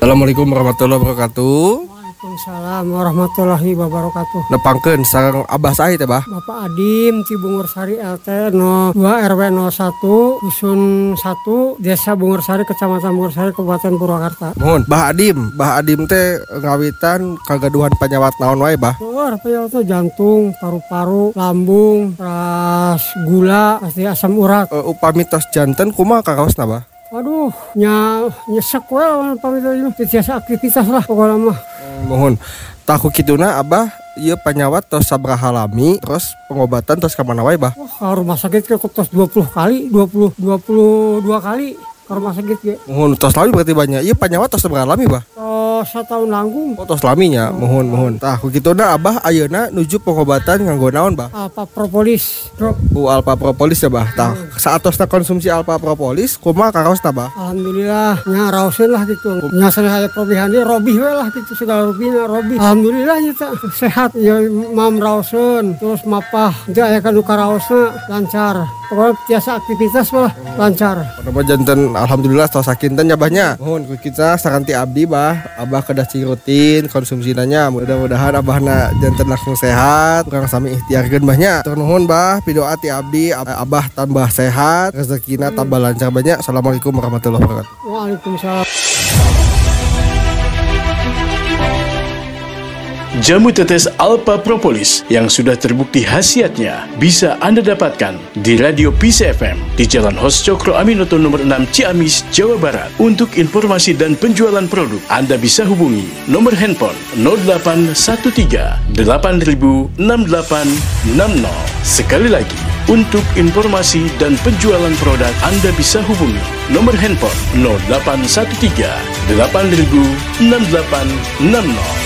Assalamualaikum warahmatullahi wabarakatuh. Waalaikumsalam warahmatullahi wabarakatuh. Nepangkeun sareng Abah saha teh, Bah? Bapak Adim Ci Bungursari LT 02 RW 01 Dusun 1 Desa Bungursari Kecamatan Bungursari Kabupaten Purwakarta. Mohon, Bah Adim teh ngawitan kagaduhan penyawat naon wae, Bah? Penyawatnya jantung, paru-paru, lambung, ras gula, pasti asam urat. Upami tos janten kumaha kakaosna, Bah? Waduh, nyesek we pamit biasa aktivitas lah pokoknya mah. Mohon. Tahu kituna Abah ieu penyawat tos sabaraha lami, terus pengobatan tos ka mana wae, Bah? Wah, ka rumah sakit ke tos 22 kali ke rumah sakit ge. Mohon tos lami berarti banyak. Ieu penyawat tos sabaraha lami, Bah? Setahun langgung. Tos laminya, mohon. Tah kituna Abah ayeuna nuju pengobatan nganggo naon, Bah? Alpha Propolis drop. Alpha Propolis ya, Bah. Tah saatosna konsumsi Alpha Propolis kumaha kakaosna, Bah? Alhamdulillah nya raoseun lah gitu. Nya saya probihan dia robih we lah gitu segala rubina robih. Alhamdulillah nya sehat ya mam raoseun terus mapah. Teu aya kanu karaosna lancar. Pokoknya biasa aktivitas mah lancar. Pada janten alhamdulillah tos sakinten nya, Bahnya. Mohon ku kita saranti abdi, Bah. Abah kedah cing rutin konsumsinanya. Mudah-mudahan Abahna janten langsung sehat. Kurang sami ikhtiarkeun, Bahnya. Tur nuhun, Bah. Pidoa ti abdi Abah tambah sehat, rezekina tambah lancar, Bahnya. Assalamualaikum warahmatullahi wabarakatuh. Waalaikumsalam. Jamu tetes Alpha Propolis yang sudah terbukti khasiatnya bisa Anda dapatkan di Radio Peace FM di Jalan Hos Cokro Aminoto nomor 6 Ciamis, Jawa Barat. Untuk informasi dan penjualan produk, Anda bisa hubungi nomor handphone 0813 8000 6860. Sekali lagi, untuk informasi dan penjualan produk, Anda bisa hubungi nomor handphone 0813 8000 6860.